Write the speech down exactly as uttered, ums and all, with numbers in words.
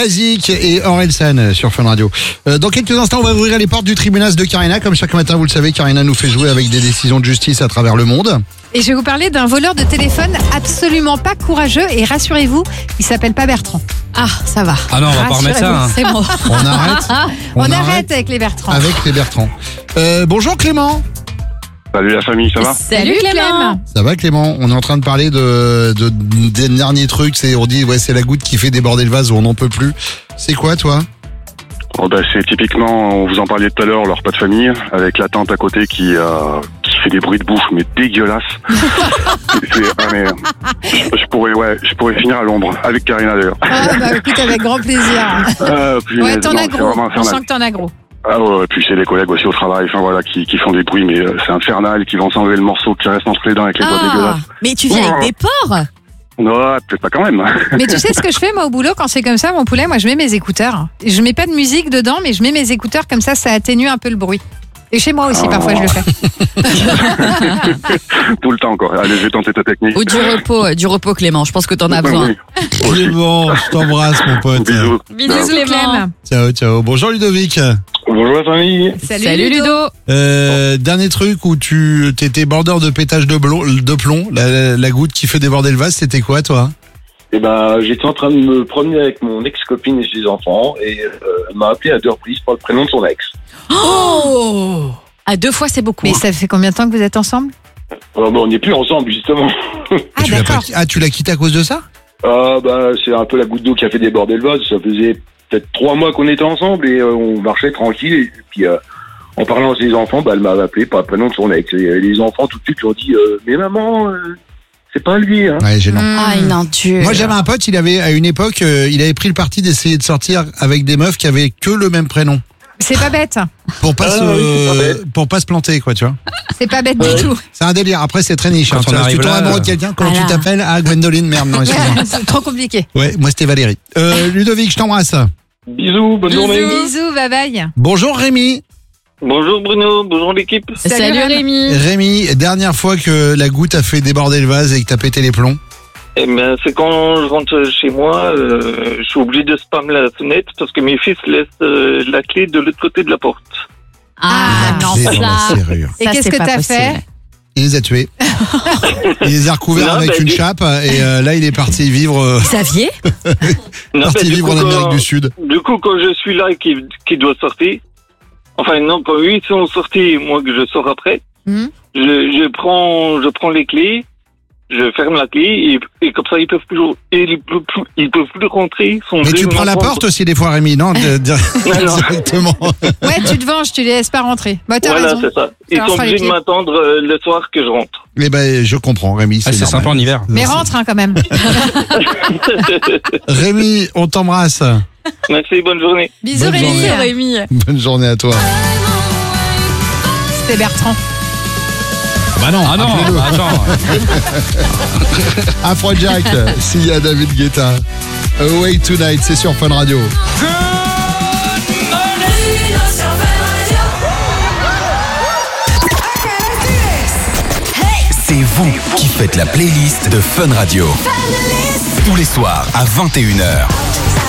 Basique et Orelsan sur Fun Radio. Euh, dans quelques instants, on va ouvrir les portes du tribunal de Karina. Comme chaque matin, vous le savez, Karina nous fait jouer avec des décisions de justice à travers le monde. Et je vais vous parler d'un voleur de téléphone absolument pas courageux. Et rassurez-vous, il s'appelle pas Bertrand. Ah, ça va. Ah non, on va pas remettre ça. Hein. C'est bon. On arrête. On, on arrête, arrête avec les Bertrands. Avec les Bertrands. Euh, bonjour Clément. Salut la famille, ça va? Salut Clément. Ça va Clément? On est en train de parler de, de des derniers trucs. C'est on dit ouais c'est la goutte qui fait déborder le vase où on n'en peut plus. C'est quoi toi? Oh bah, c'est typiquement, on vous en parlait tout à l'heure, leur pas de famille, avec la tante à côté qui, euh, qui fait des bruits de bouffe, mais dégueulasses. c'est, ah, mais, je, je pourrais, ouais, je pourrais finir à l'ombre, avec Karina d'ailleurs. Ah bah écoute, avec grand plaisir. Euh, puis, ouais, t'en non, as gros, on sent que t'en as gros. Ah ouais, puis c'est les collègues aussi au travail, enfin voilà, qui, qui font des bruits, mais euh, c'est infernal, qui vont s'enlever le morceau qui reste entre les dents avec les ah, doigts dégueulasses. Mais tu viens avec des porcs? Non, peut-être pas quand même. Mais tu sais ce que je fais moi au boulot quand c'est comme ça, mon poulet? Moi je mets mes écouteurs. Je mets pas de musique dedans, mais je mets mes écouteurs comme ça, ça atténue un peu le bruit. Et chez moi aussi, oh. Parfois je le fais. Tout le temps quoi. Allez, je vais tenter ta technique. Ou du repos, du repos Clément, je pense que t'en as besoin. Oui. Clément, je t'embrasse mon pote. Bisous. Bisous Clément. Ciao, ciao. Bonjour Ludovic. Bonjour la famille. Salut, Salut Ludo. Ludo. Euh, dernier truc où tu t'étais border de pétage de, blon, de plomb, la, la goutte qui fait déborder le vase, c'était quoi toi? Eh ben, j'étais en train de me promener avec mon ex-copine et ses enfants et euh, elle m'a appelé à deux reprises par le prénom de son ex. Oh, à deux fois c'est beaucoup. Mais ça fait combien de temps que vous êtes ensemble? Euh, ben, on n'est plus ensemble justement. Ah tu l'as pas, d'accord. ah tu l'as quitté à cause de ça? Ah bah c'est un peu la goutte d'eau qui a fait déborder le vase. Ça faisait peut-être trois mois qu'on était ensemble et euh, on marchait tranquille et puis euh, en parlant à ses enfants, bah elle m'avait appelé par le prénom de son ex et euh, les enfants tout de suite lui ont dit euh, mais maman. Euh, C'est pas lui, hein. Ouais, gênant. Mmh. Ah, non, Dieu. Moi, j'avais un pote, il avait, à une époque, euh, il avait pris le parti d'essayer de sortir avec des meufs qui avaient que le même prénom. C'est pas bête. Pour pas, Ah, se, oui, c'est pas bête. pour pas se planter, quoi, tu vois. C'est pas bête du tout. C'est un délire. Après, c'est très niche. Quand Hein. on Tu vois, si tu arrive tombes là, amoureux de quelqu'un, comment voilà. tu t'appelles? Ah, Gwendoline, merde, non, excuse-moi. C'est trop compliqué. Ouais, moi, c'était Valérie. Euh, Ludovic, je t'embrasse. Bisous, bonne Bisous. journée. Bisous, bye bye. Bonjour Rémi. Bonjour Bruno, bonjour l'équipe. Salut, Salut, Rémi. Rémi, dernière fois que la goutte a fait déborder le vase et que t'as pété les plombs. Eh ben, c'est quand je rentre chez moi, euh, je suis obligé de spammer la fenêtre parce que mes fils laissent euh, la clé de l'autre côté de la porte. Ah, non, Clé dans la ça. serrure. Et Ça, qu'est-ce c'est que pas t'as possible. fait? Il les a tués. Il les a recouverts Non, avec bah, une du- chape et euh, là, il est parti vivre, euh, Xavier? Non, parti ben, du vivre coup, en Amérique quand- du Sud. Du coup, quand je suis là et qu'il qu'il doit sortir, enfin non, quand eux ils sont sortis, moi que je sors après, Hmm. je, je prends, je prends les clés, je ferme la clé et, et comme ça ils peuvent plus, et ils peuvent plus, ils peuvent plus rentrer. Ils sont Mais tu obligés de prends la m'entendre. porte aussi des fois, Rémi, non? De- de- Non, non. Directement. Ouais, tu te venges, tu les laisses pas rentrer. Bah, t'as Voilà, raison. c'est ça. Ils leur sont fera les obligés de clés. m'attendre euh, le soir que je rentre. Eh ben, je comprends, Rémi. Ah, C'est c'est sympa normal. en hiver. Mais rentre hein, quand même. Rémi, on t'embrasse. Merci, bonne journée. Bisous Bonne Rémi. journée. Rémi. Bonne journée à toi. C'était Bertrand. Bah non, Ah non, appelez-le. bah attends. Afrojack, s'il y a David Guetta. Away Tonight, c'est sur Fun Radio. C'est vous qui faites la playlist de Fun Radio. Tous les soirs à vingt et une heures.